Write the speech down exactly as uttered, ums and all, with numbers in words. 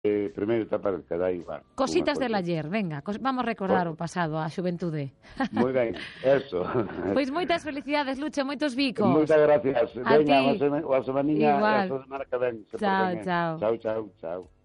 eh, primeiro etapa que dá igual. Cositas del ayer, venga, cos vamos recordar o pasado, a xuventude. Moi ben, eso. Pois moitas felicidades, Lucho, moitos bicos. Moitas gracias. A Veña, ti. a semana que ven. Chao, chao. Chao, chao, chao.